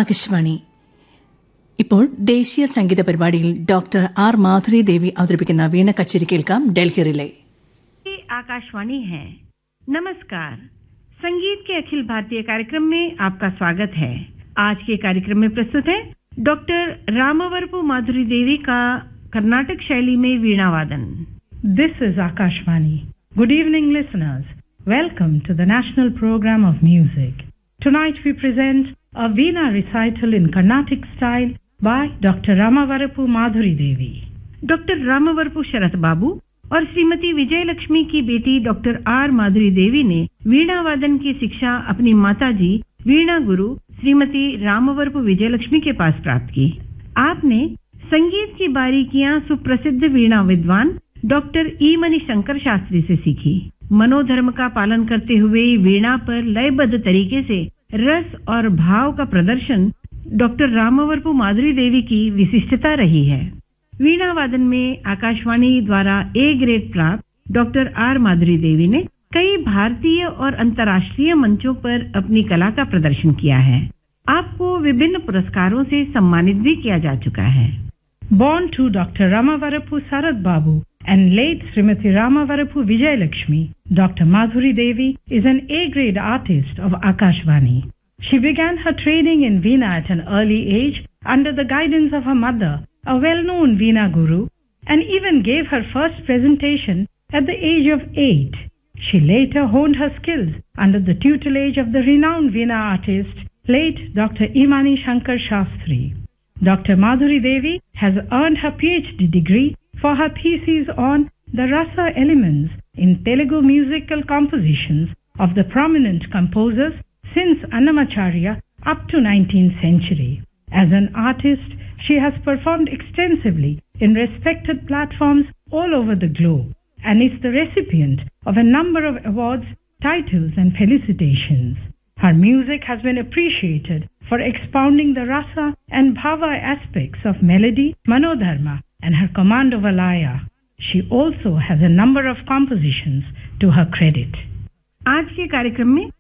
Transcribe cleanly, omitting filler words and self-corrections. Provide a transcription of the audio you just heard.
ആകാശവാണി. ഇപ്പോൾ ദേശീയ സംഗീത പരിപാടിയിൽ ഡോക്ടർ ആർ മാധുരി ദേവി അവതരിപ്പിക്കുന്ന വീണ കച്ചേരി കേൾക്കാം. ഡൽഹി റിലേ. आकाशवाणी है. नमस्कार. संगीत के अखिल भारतीय कार्यक्रम में आपका स्वागत है. आज के कार्यक्रम में प्रस्तुत है डॉक्टर रामवरपु माधुरी देवी का कर्नाटक शैली में वीणा वादन. This is Akashvani. Good evening, listeners. Welcome to the National Program of Music. Tonight we present a Veena recital in Carnatic style by Dr. Ramavarapu Madhuri Devi. Doctor रामवरपु शरत बाबू और श्रीमती विजयलक्ष्मी की बेटी डॉक्टर आर माधुरी देवी ने वीणा वादन की शिक्षा अपनी माताजी वीणा गुरु श्रीमती रामवरपु विजयलक्ष्मी के पास प्राप्त की. आपने संगीत की बारीकियां सुप्रसिद्ध वीणा विद्वान डॉक्टर ई मणि शंकर शास्त्री से सीखी. मनोधर्म का पालन करते हुए वीणा पर लयबद्ध तरीके से रस और भाव का प्रदर्शन डॉक्टर रामवरपु माधुरी देवी की विशिष्टता रही है. वीणा वादन में आकाशवाणी द्वारा ए ग्रेड प्राप्त डॉक्टर आर माधुरी देवी ने कई भारतीय और अंतर्राष्ट्रीय मंचों पर अपनी कला का प्रदर्शन किया है. आपको विभिन्न पुरस्कारों से सम्मानित भी किया जा चुका है. Born to Dr. Ramavarapu Sarat Babu and late Srimati Ramavarapu Vijayalakshmi, Dr. Madhuri Devi is an A-grade artist of Akashvani. She began her training in Veena at an early age under the guidance of her mother, a well-known Veena guru, and even gave her first presentation at the age of 8. She later honed her skills under the tutelage of the renowned Veena artist, late Dr. Imani Shankar Shastri. Dr. Madhuri Devi has earned her PhD degree for her thesis on the rasa elements in Telugu musical compositions of the prominent composers since Annamacharya up to 19th century. As an artist, she has performed extensively in respected platforms all over the globe and is the recipient of a number of awards, titles and felicitations. Her music has been appreciated for expounding the rasa and bhava aspects of melody, manodharma and her command of a laya. She also has a number of compositions to her credit. आज के कार्यक्रम में